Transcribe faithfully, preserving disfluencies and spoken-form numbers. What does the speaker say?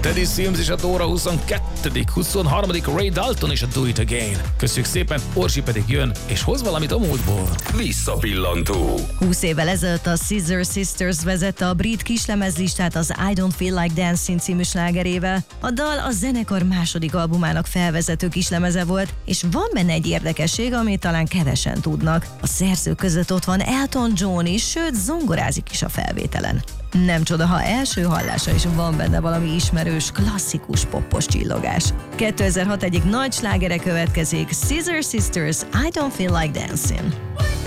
Teddy Swims és a Dóra huszonkettő. huszonharmadik Ray Dalton és a Do It Again. Köszönjük szépen, Orsi pedig jön, és hoz valamit a múltból. Visszapillantó. húsz évvel ezelőtt a Scissor Sisters vezette a brit kislemezlistát az I Don't Feel Like Dancing című slágerével. A dal a zenekar második albumának felvezető kislemeze volt, és van benne egy érdekesség, amit talán kevesen tudnak. A szerzők között ott van Elton John is, sőt zongorázik is a felvételen. Nem csoda, ha első hallásra is van benne valami ismerős, klasszikus poppos csillogás. kétezer-hat egyik nagy slágere következik, Scissor Sisters, I Don't Feel Like Dancing.